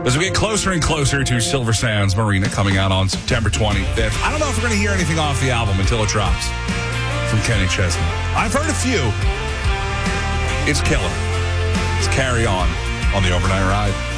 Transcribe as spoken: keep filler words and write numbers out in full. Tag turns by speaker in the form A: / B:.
A: As we get closer and closer to Silver Sands Marina coming out on September twenty-fifth, I don't know if we're going to hear anything off the album until it drops from Kenny Chesney. I've heard a few. It's killer. It's Carry On on the Overnight Ride.